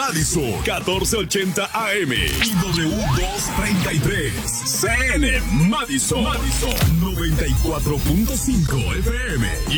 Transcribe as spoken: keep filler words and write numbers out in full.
Madison, catorce ochenta A M y W doscientos treinta y tres. C N Madison, Madison, noventa y cuatro punto cinco F M y